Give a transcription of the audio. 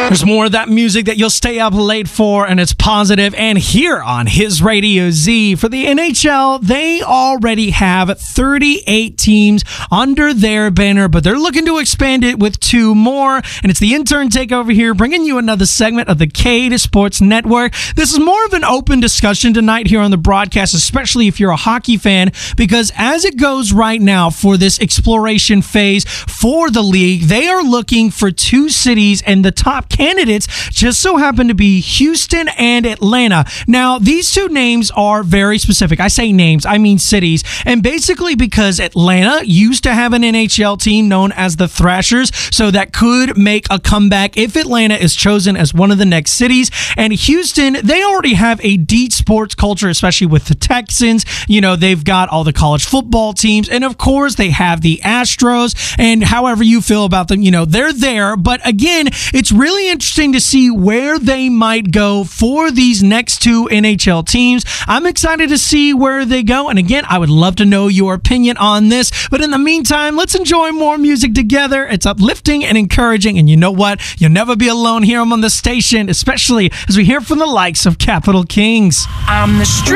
There's more of that music that you'll stay up late for, and it's positive. And here on His Radio Z for the NHL, they already have 38 teams under their banner, but they're looking to expand it with 2 more. And it's the Intern Takeover here, bringing you another segment of the Cade Sports Network. This is more of an open discussion tonight here on the broadcast, especially if you're a hockey fan, because as it goes right now for this exploration phase for the league, they are looking for 2 cities, and the top candidates just so happen to be Houston and Atlanta. Now, these 2 names are very specific. I say names, I mean cities. And basically because Atlanta used to have an NHL team known as the Thrashers, so that could make a comeback if Atlanta is chosen as one of the next cities. And Houston, they already have a deep sports culture, especially with the Texans. You know, they've got all the college football teams, and of course they have the Astros, and however you feel about them, you know, they're there. But again, it's really interesting to see where they might go for these next 2 NHL teams. I'm excited to see where they go. And again, I would love to know your opinion on this. But in the meantime, let's enjoy more music together. It's uplifting and encouraging. And you know what? You'll never be alone here on the station, especially as we hear from the likes of Capital Kings. I'm the street